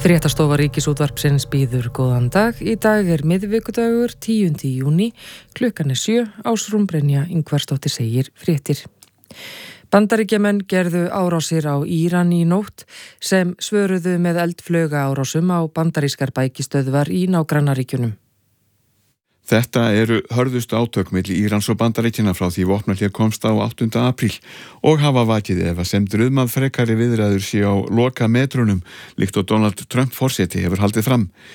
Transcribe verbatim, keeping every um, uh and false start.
Fréttastofa Ríkisútvarpsins býður góðan dag. Í dag er miðvikudagur, tíundi júní, klukkan er sjö, Ásrún Brynja Ingvarsdóttir segir fréttir. Bandaríkjamenn gerðu árásir á Íran í nótt sem svöruðu með eldflauga árásum á bandarískar bækistöðvar í nágrannaríkjunum. Þetta eru hörðustu átök milli Írans og Bandaríkjanna frá því vopnahlé komst á áttunda apríl og hafa vakið efasemdir um að frekari viðræður sé á loka metrunum líkt og Donald Trump forseti hefur haldið fram.